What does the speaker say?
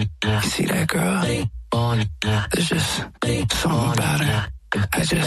You see that girl? There's just something about her. I just